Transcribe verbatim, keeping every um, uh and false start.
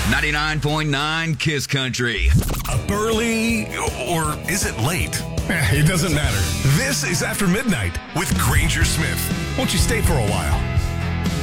ninety-nine point nine Kiss Country. Up early, or is it late? Eh, it doesn't matter. This is After Midnight with Granger Smith. Won't you stay for a while?